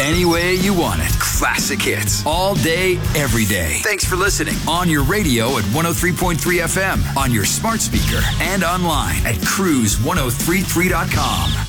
any way you want it. Classic hits. All day, every day. Thanks for listening. On your radio at 103.3 FM, on your smart speaker, and online at cruise1033.com.